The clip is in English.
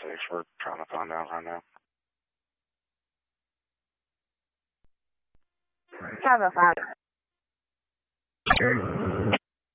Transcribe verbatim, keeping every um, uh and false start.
six. We're trying to find out right now. five oh five.